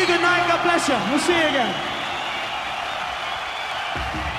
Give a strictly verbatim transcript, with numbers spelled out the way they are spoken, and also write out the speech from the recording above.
you, good night, God bless you. We'll see you again.